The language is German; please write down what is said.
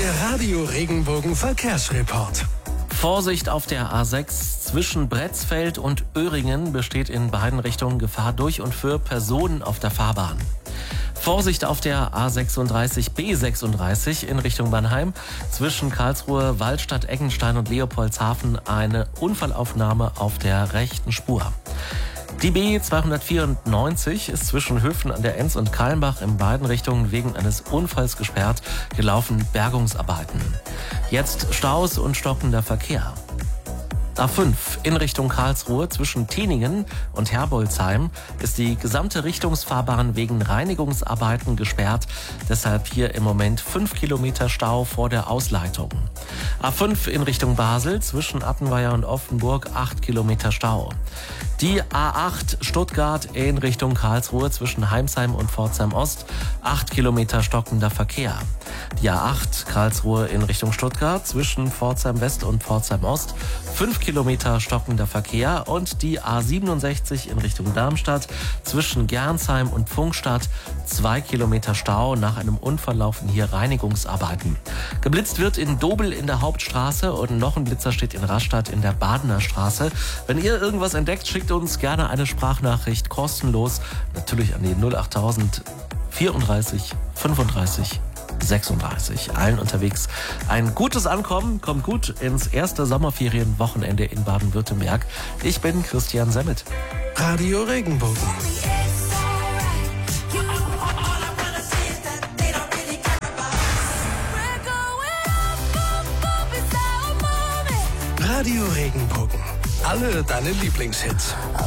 Der Radio Regenbogen Verkehrsreport. Vorsicht auf der A6 zwischen Bretzfeld und Öhringen besteht in beiden Richtungen Gefahr durch und für Personen auf der Fahrbahn. Vorsicht auf der A36 B36 in Richtung Mannheim. Zwischen Karlsruhe, Waldstadt, Eggenstein und Leopoldshafen eine Unfallaufnahme auf der rechten Spur. Die B294 ist zwischen Höfen an der Enz und Kallenbach in beiden Richtungen wegen eines Unfalls gesperrt, gelaufen Bergungsarbeiten. Jetzt Staus und stockender Verkehr. A5 in Richtung Karlsruhe zwischen Tieningen und Herbolzheim ist die gesamte Richtungsfahrbahn wegen Reinigungsarbeiten gesperrt. Deshalb hier im Moment 5 Kilometer Stau vor der Ausleitung. A5 in Richtung Basel zwischen Appenweier und Offenburg 8 Kilometer Stau. Die A8 Stuttgart in Richtung Karlsruhe zwischen Heimsheim und Pforzheim Ost 8 Kilometer stockender Verkehr. Die A8 Karlsruhe in Richtung Stuttgart zwischen Pforzheim West und Pforzheim Ost 5 Kilometer stockender Verkehr und die A67 in Richtung Darmstadt zwischen Gernsheim und Pfungstadt 2 Kilometer Stau. Nach einem Unfall laufen hier Reinigungsarbeiten. Geblitzt wird in Dobel in der Hauptstraße und noch ein Blitzer steht in Rastatt in der Badener Straße. Wenn ihr irgendwas entdeckt, schickt uns gerne eine Sprachnachricht kostenlos, natürlich an die 08000 34 35 36. Allen unterwegs ein gutes Ankommen, kommt gut ins erste Sommerferienwochenende in Baden-Württemberg. Ich bin Christian Semmet. Radio Regenbogen. Radio Regenbogen. Alle deine Lieblingshits.